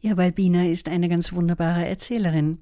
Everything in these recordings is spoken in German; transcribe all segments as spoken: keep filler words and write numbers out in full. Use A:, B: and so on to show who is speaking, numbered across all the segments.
A: Ja, Balbina ist eine ganz wunderbare Erzählerin.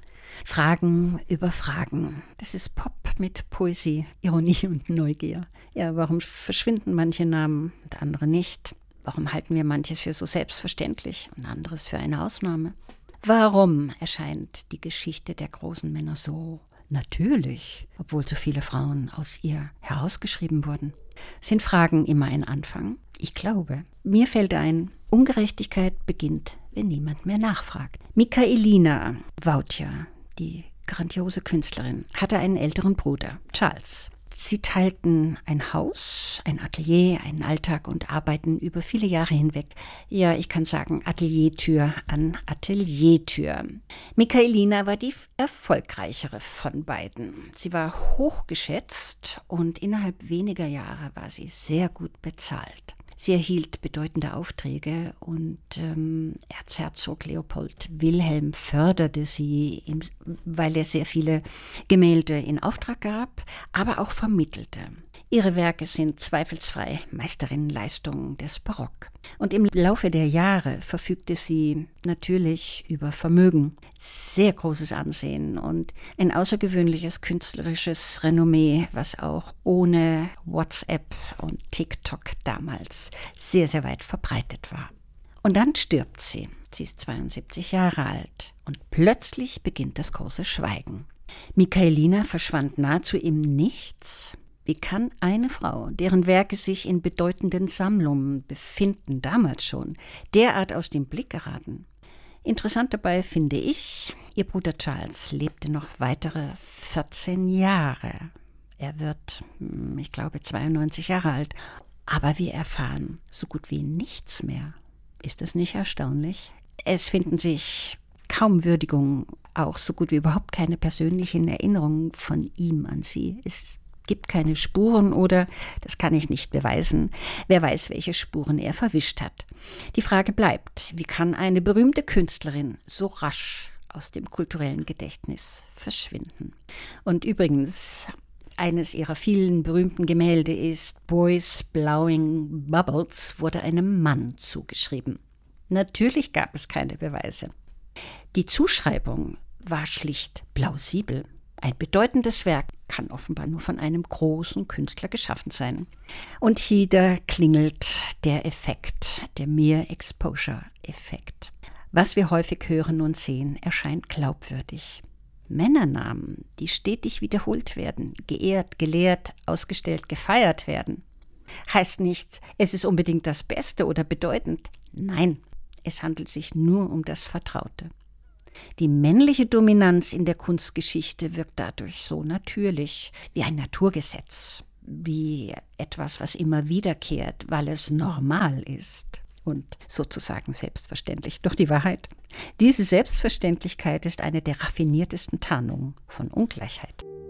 A: Fragen über Fragen. Das ist Pop mit Poesie, Ironie und Neugier. Ja, warum verschwinden manche Namen und andere nicht? Warum halten wir manches für so selbstverständlich und anderes für eine Ausnahme? Warum erscheint die Geschichte der großen Männer so natürlich, obwohl so viele Frauen aus ihr herausgeschrieben wurden? Sind Fragen immer ein Anfang? Ich glaube. Mir fällt ein, Ungerechtigkeit beginnt, wenn niemand mehr nachfragt. Michaelina Woutjer, die grandiose Künstlerin, hatte einen älteren Bruder, Charles. Sie teilten ein Haus, ein Atelier, einen Alltag und arbeiten über viele Jahre hinweg. Ja, ich kann sagen, Ateliertür an Ateliertür. Michaelina war die erfolgreichere von beiden. Sie war hochgeschätzt und innerhalb weniger Jahre war sie sehr gut bezahlt. Sie erhielt bedeutende Aufträge und ähm, Erzherzog Leopold Wilhelm förderte sie, im, weil er sehr viele Gemälde in Auftrag gab, aber auch vermittelte. Ihre Werke sind zweifelsfrei Meisterinnenleistungen des Barock. Und im Laufe der Jahre verfügte sie natürlich über Vermögen, sehr großes Ansehen und ein außergewöhnliches künstlerisches Renommee, was auch ohne WhatsApp und TikTok damals sehr, sehr weit verbreitet war. Und dann stirbt sie. Sie ist zweiundsiebzig Jahre alt und plötzlich beginnt das große Schweigen. Michaelina verschwand nahezu im Nichts. Wie kann eine Frau, deren Werke sich in bedeutenden Sammlungen befinden, damals schon, derart aus dem Blick geraten? Interessant dabei finde ich, ihr Bruder Charles lebte noch weitere vierzehn Jahre. Er wird, ich glaube, zweiundneunzig Jahre alt. Aber wir erfahren so gut wie nichts mehr. Ist das nicht erstaunlich? Es finden sich kaum Würdigungen, auch so gut wie überhaupt keine persönlichen Erinnerungen von ihm an sie. Es gibt keine Spuren oder, das kann ich nicht beweisen, wer weiß, welche Spuren er verwischt hat. Die Frage bleibt, wie kann eine berühmte Künstlerin so rasch aus dem kulturellen Gedächtnis verschwinden? Und übrigens, eines ihrer vielen berühmten Gemälde ist Boys Blowing Bubbles, wurde einem Mann zugeschrieben. Natürlich gab es keine Beweise. Die Zuschreibung war schlicht plausibel. Ein bedeutendes Werk kann offenbar nur von einem großen Künstler geschaffen sein. Und hier klingelt der Effekt, der Mere-Exposure-Effekt. Was wir häufig hören und sehen, erscheint glaubwürdig. Männernamen, die stetig wiederholt werden, geehrt, gelehrt, ausgestellt, gefeiert werden, heißt nicht, es ist unbedingt das Beste oder bedeutend. Nein, es handelt sich nur um das Vertraute. Die männliche Dominanz in der Kunstgeschichte wirkt dadurch so natürlich, wie ein Naturgesetz, wie etwas, was immer wiederkehrt, weil es normal ist und sozusagen selbstverständlich. Doch die Wahrheit, diese Selbstverständlichkeit ist eine der raffiniertesten Tarnungen von Ungleichheit.